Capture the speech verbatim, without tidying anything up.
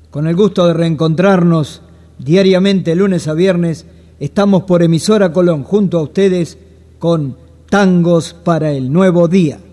Con el gusto de reencontrarnos diariamente, lunes a viernes, estamos por Emisora Colón junto a ustedes con Tangos para el Nuevo Día.